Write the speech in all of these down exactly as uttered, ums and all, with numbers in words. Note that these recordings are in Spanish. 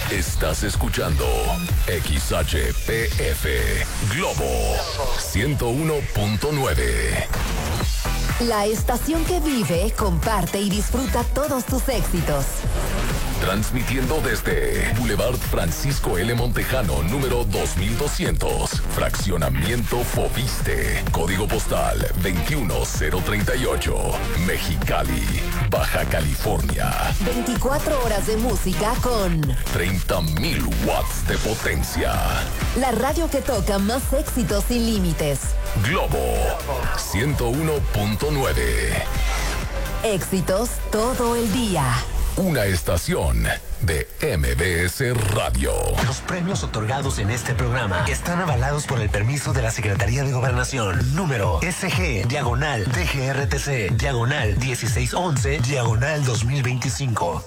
Estás escuchando X H P F Globo ciento uno punto nueve. La estación que vive, comparte y disfruta todos tus éxitos. Transmitiendo desde Boulevard Francisco L. Montejano, número dos mil doscientos, Fraccionamiento Fobiste, Código Postal veintiuno cero treinta y ocho, Mexicali, Baja California. veinticuatro horas de música con treinta mil watts de potencia. La radio que toca más éxitos sin límites. Globo ciento uno punto nueve. Éxitos todo el día. Una estación de M B S Radio. Los premios otorgados en este programa están avalados por el permiso de la Secretaría de Gobernación. Número S G, diagonal, D G R T C, diagonal, dieciséis once, diagonal dos mil veinticinco.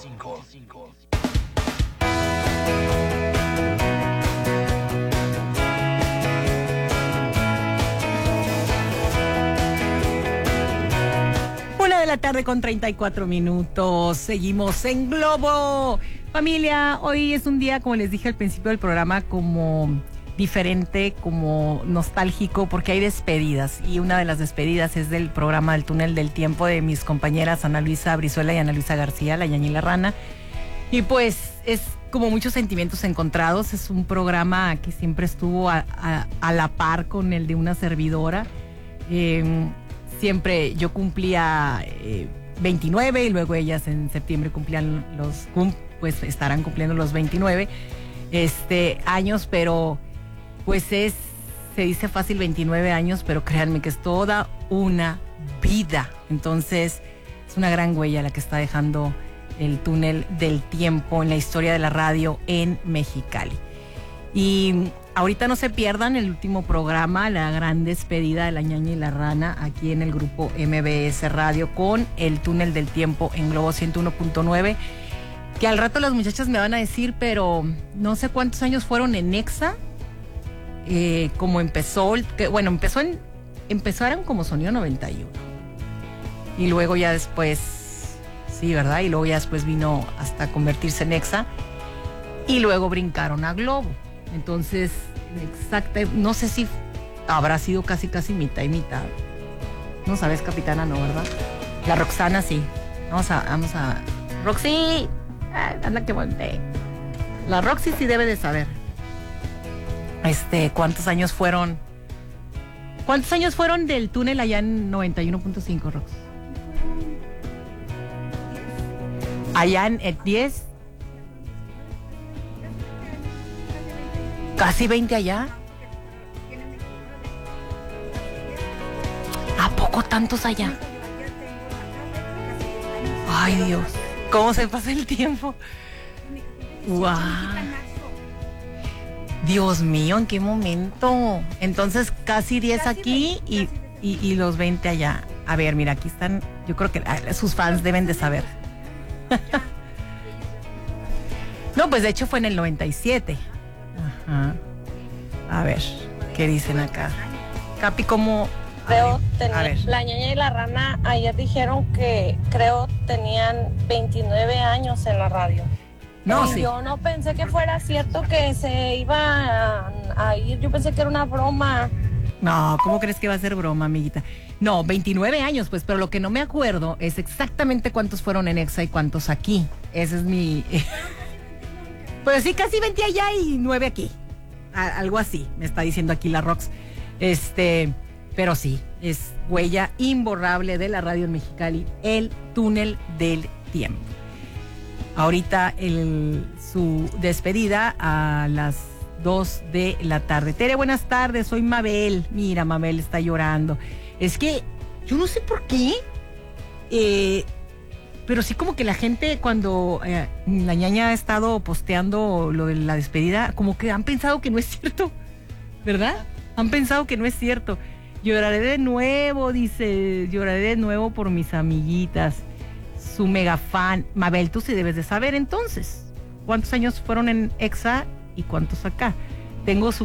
De la tarde con treinta y cuatro minutos. Seguimos en Globo. Familia, hoy es un día, como les dije al principio del programa, como diferente, como nostálgico, porque hay despedidas. Y una de las despedidas es del programa del Túnel del Tiempo de mis compañeras Ana Luisa Brizuela y Ana Luisa García, la Ñaña y la Rana. Y pues es como muchos sentimientos encontrados. Es un programa que siempre estuvo a, a, a la par con el de una servidora. Eh, Siempre yo cumplía eh, veintinueve y luego ellas en septiembre cumplían los, pues estarán cumpliendo los veintinueve este, años, pero pues es, se dice fácil veintinueve años, pero créanme que es toda una vida. Entonces es una gran huella la que está dejando el Túnel del Tiempo en la historia de la radio en Mexicali. Y ahorita no se pierdan el último programa, la gran despedida de la Ñaña y la Rana, aquí en el grupo M B S Radio con el Túnel del Tiempo en Globo ciento uno punto nueve, que al rato las muchachas me van a decir, pero no sé cuántos años fueron en Exa, eh, como empezó, que, bueno, empezó en, empezaron como Sonido noventa y uno, y luego ya después, sí, ¿verdad? Y luego ya después vino hasta convertirse en Exa, y luego brincaron a Globo. Entonces, exacta, no sé si habrá sido casi casi mitad y mitad. No sabes, capitana, no, ¿verdad? La Roxana sí. Vamos a, vamos a. Roxy, ah, anda que volteé. La Roxy sí debe de saber. Este, ¿cuántos años fueron? ¿Cuántos años fueron del túnel allá en noventa y uno punto cinco, Rox? Allá en el diez. Casi veinte allá. ¿A poco tantos allá? Ay, Dios. ¿Cómo se pasa el tiempo? ¡Wow! Dios mío, ¿en qué momento? Entonces, casi diez aquí y, y, y los veinte allá. A ver, mira, aquí están. Yo creo que ah, sus fans deben de saber. No, pues de hecho fue en el noventa y siete. Ajá. A ver, ¿qué dicen acá? Capi, ¿cómo? Creo tenía, la Ñaña y la Rana ayer dijeron que creo tenían veintinueve años en la radio. No, y sí. Yo no pensé que fuera cierto que se iba a, a ir, yo pensé que era una broma. No, ¿cómo crees que va a ser broma, amiguita? No, veintinueve años, pues, pero lo que no me acuerdo es exactamente cuántos fueron en Exa y cuántos aquí. Ese es mi... Pues sí, casi veinte allá y nueve aquí. A- algo así, me está diciendo aquí la Rox. Este, pero sí, es huella imborrable de la radio en Mexicali, el Túnel del Tiempo. Ahorita el, su despedida a las dos de la tarde. Tere, buenas tardes, soy Mabel. Mira, Mabel está llorando. Es que yo no sé por qué, eh, pero sí como que la gente cuando eh, la Ñaña ha estado posteando lo de la despedida, como que han pensado que no es cierto, ¿verdad? Han pensado que no es cierto. Lloraré de nuevo, dice, lloraré de nuevo por mis amiguitas. Su mega fan. Mabel, tú sí debes de saber entonces cuántos años fueron en Exa y cuántos acá. Tengo su